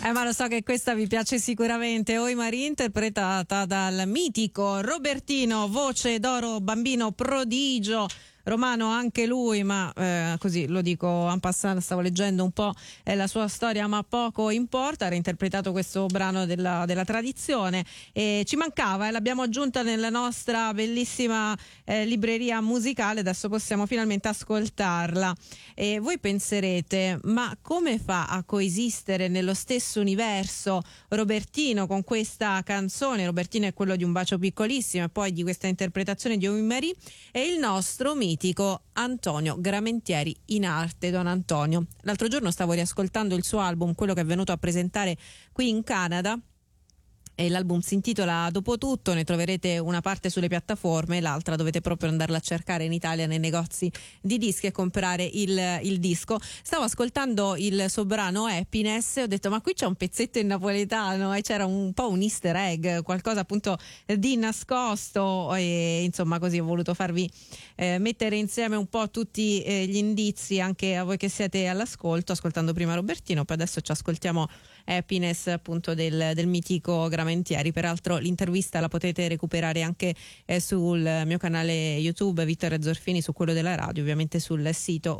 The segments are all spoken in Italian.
Ma lo so che questa vi piace sicuramente. Oi Marie, interpretata dal mitico Robertino, voce d'oro, bambino prodigio. Romano anche lui, ma così lo dico en passant, stavo leggendo un po' la sua storia, ma poco importa. Ha reinterpretato questo brano della tradizione e ci mancava, e l'abbiamo aggiunta nella nostra bellissima libreria musicale. Adesso possiamo finalmente ascoltarla. E voi penserete, ma come fa a coesistere nello stesso universo Robertino con questa canzone? Robertino è quello di Un bacio piccolissimo e poi di questa interpretazione di Oi Marie, e il nostro mitico Antonio Gramentieri in arte, Don Antonio. L'altro giorno stavo riascoltando il suo album, quello che è venuto a presentare qui in Canada, e l'album si intitola Dopotutto. Ne troverete una parte sulle piattaforme, l'altra dovete proprio andarla a cercare in Italia nei negozi di dischi e comprare il disco. Stavo ascoltando il suo brano Happiness e ho detto, ma qui c'è un pezzetto in napoletano, e c'era un po' un easter egg, qualcosa appunto di nascosto, e insomma così ho voluto farvi mettere insieme un po' tutti gli indizi, anche a voi che siete all'ascolto, ascoltando prima Robertino, poi adesso ci ascoltiamo Happiness appunto del mitico Gramentieri. Peraltro l'intervista la potete recuperare anche sul mio canale YouTube Vittorio Zorfini, su quello della radio, ovviamente sul sito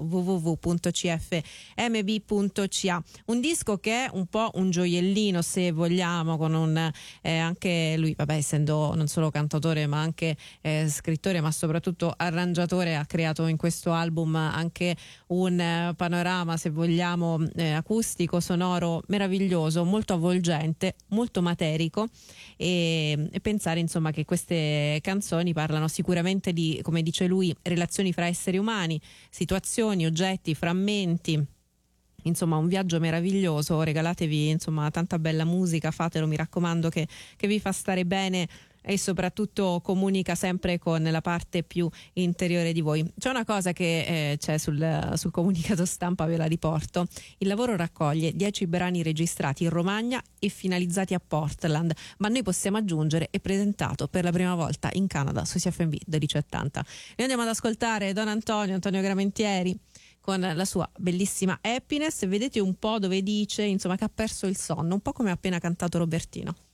www.cfmb.ca. Un disco che è un po' un gioiellino, se vogliamo, con un anche lui, vabbè, essendo non solo cantautore ma anche scrittore, ma soprattutto arrangiatore, ha creato in questo album anche un panorama, se vogliamo, acustico, sonoro meraviglioso, molto avvolgente, molto materico, e pensare insomma che queste canzoni parlano sicuramente di, come dice lui, relazioni fra esseri umani, situazioni, oggetti, frammenti. Insomma, un viaggio meraviglioso. Regalatevi insomma tanta bella musica, fatelo, mi raccomando, che vi fa stare bene e soprattutto comunica sempre con la parte più interiore di voi. C'è una cosa che c'è sul comunicato stampa, ve la riporto. Il lavoro raccoglie 10 brani registrati in Romagna e finalizzati a Portland, ma noi possiamo aggiungere e presentato per la prima volta in Canada su CFMB 1280. Noi andiamo ad ascoltare Don Antonio Gramentieri con la sua bellissima Happiness. Vedete un po' dove dice insomma che ha perso il sonno, un po' come ha appena cantato Robertino.